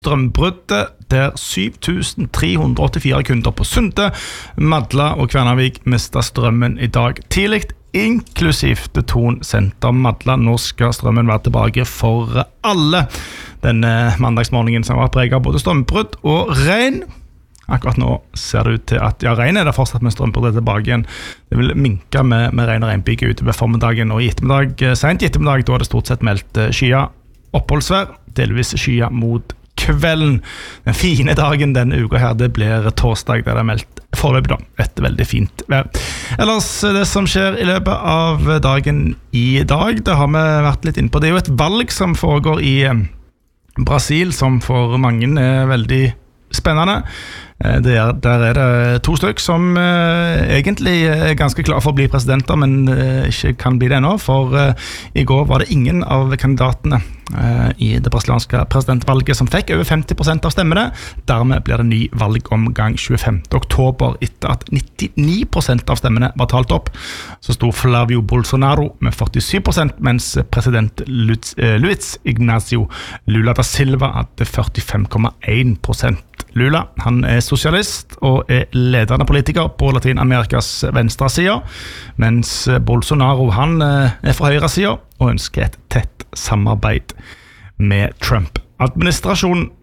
strømbruddet der 7384 kunder på Sunde, Madla og Kvernavik mistet strømmen I dag tidlig, inklusivt Thon Senter Madla. Nå skal strømmen være tilbake for alle. Denne mandagsmorgenen som var preget av både strømbrudd og regn. Akkurat nå ser det ut til at regn det fortsatt med strømbrudd tilbake igjen. Det vil minke med regn og regnbyge ute ved formiddagen og I ettermiddag. Sent I ettermiddag da det stort sett meldt skya oppholdsvær, delvis skya mot kvelden. Den fine dagen denne uka her, det blir torsdag der det meldt foreløpig da, et veldig fint vær. Ellers det som skjer I løpet av dagen I dag, det har vi vært litt inne på. Det jo et valg som foregår I Brasil, som for mange veldig spennende. Der det to stykk som egentlig ganske klar for å bli presidenter, men ikke kan bli det ennå, for I går var det ingen av kandidatene I det brasilianske presidentvalget som fikk over 50% av stemmene. Dermed blir det ny valgomgang 25. oktober etter at 99% av stemmene var talt opp. Så sto Flavio Bolsonaro med 47%, mens president Luiz Ignacio Lula da Silva hadde 45,1%. Lula, han sosialist og ledende politiker på Latin-Amerikas venstre side, mens Bolsonaro, han fra høyre side og ønsker et tett samarbeid med Trump. Administrasjonen